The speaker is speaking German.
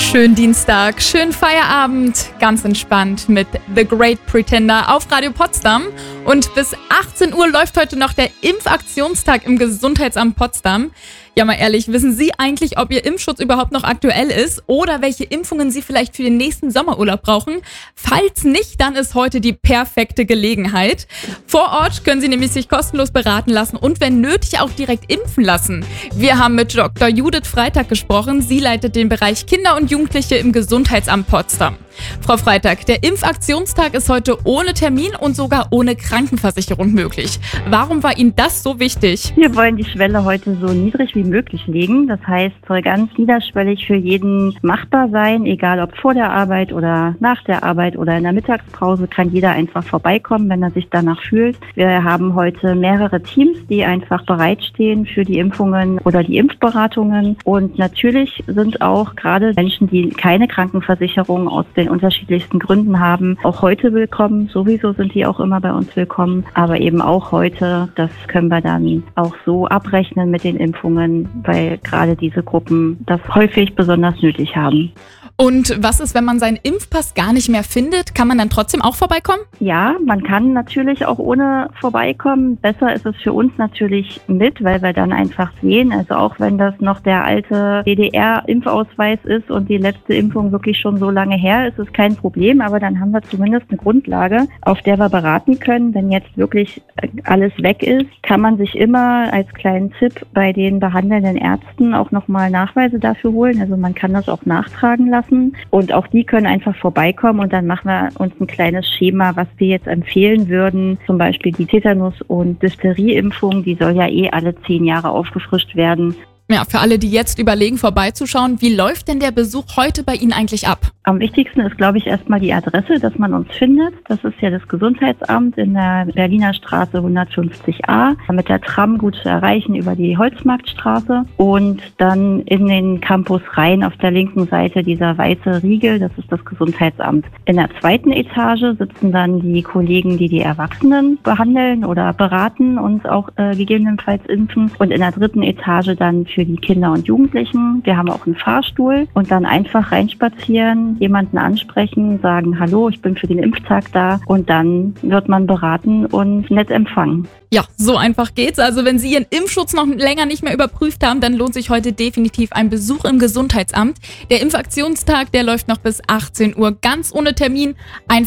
Schönen Dienstag, schönen Feierabend, ganz entspannt mit The Great Pretender auf Radio Potsdam. Und bis 18 Uhr läuft heute noch der Impfaktionstag im Gesundheitsamt Potsdam. Ja, mal ehrlich, wissen Sie eigentlich, ob Ihr Impfschutz überhaupt noch aktuell ist oder welche Impfungen Sie vielleicht für den nächsten Sommerurlaub brauchen? Falls nicht, dann ist heute die perfekte Gelegenheit. Vor Ort können Sie nämlich sich kostenlos beraten lassen und wenn nötig auch direkt impfen lassen. Wir haben mit Dr. Judith Freitag gesprochen. Sie leitet den Bereich Kinder und Jugendliche im Gesundheitsamt Potsdam. Frau Freitag, der Impfaktionstag ist heute ohne Termin und sogar ohne Krankenversicherung möglich. Warum war Ihnen das so wichtig? Wir wollen die Schwelle heute so niedrig wie möglich legen. Das heißt, soll ganz niederschwellig für jeden machbar sein, egal ob vor der Arbeit oder nach der Arbeit oder in der Mittagspause, kann jeder einfach vorbeikommen, wenn er sich danach fühlt. Wir haben heute mehrere Teams, die einfach bereitstehen für die Impfungen oder die Impfberatungen. Und natürlich sind auch gerade Menschen, die keine Krankenversicherung aus den unterschiedlichsten Gründen haben, auch heute willkommen. Sowieso sind die auch immer bei uns willkommen. Aber eben auch heute, das können wir dann auch so abrechnen mit den Impfungen, weil gerade diese Gruppen das häufig besonders nötig haben. Und was ist, wenn man seinen Impfpass gar nicht mehr findet? Kann man dann trotzdem auch vorbeikommen? Ja, man kann natürlich auch ohne vorbeikommen. Besser ist es für uns natürlich mit, weil wir dann einfach sehen, also auch wenn das noch der alte DDR-Impfausweis ist und die letzte Impfung wirklich schon so lange her ist, ist kein Problem. Aber dann haben wir zumindest eine Grundlage, auf der wir beraten können. Wenn jetzt wirklich alles weg ist, kann man sich immer als kleinen Tipp bei den behandelnden Ärzten auch nochmal Nachweise dafür holen. Also man kann das auch nachtragen lassen. Und auch die können einfach vorbeikommen und dann machen wir uns ein kleines Schema, was wir jetzt empfehlen würden. Zum Beispiel die Tetanus- und Diphtherieimpfung, die soll ja alle 10 Jahre aufgefrischt werden. Ja, für alle, die jetzt überlegen, vorbeizuschauen, wie läuft denn der Besuch heute bei Ihnen eigentlich ab? Am wichtigsten ist, glaube ich, erstmal die Adresse, dass man uns findet. Das ist ja das Gesundheitsamt in der Berliner Straße 150a. Mit der Tram gut zu erreichen über die Holzmarktstraße. Und dann in den Campus rein auf der linken Seite dieser weiße Riegel, das ist das Gesundheitsamt. In der zweiten Etage sitzen dann die Kollegen, die die Erwachsenen behandeln oder beraten und auch gegebenenfalls impfen. Und in der dritten Etage dann für die Kinder und Jugendlichen. Wir haben auch einen Fahrstuhl und dann einfach reinspazieren, jemanden ansprechen, sagen, hallo, ich bin für den Impftag da und dann wird man beraten und nett empfangen. Ja, so einfach geht's. Also wenn Sie Ihren Impfschutz noch länger nicht mehr überprüft haben, dann lohnt sich heute definitiv ein Besuch im Gesundheitsamt. Der Impfaktionstag, der läuft noch bis 18 Uhr, ganz ohne Termin. Einfach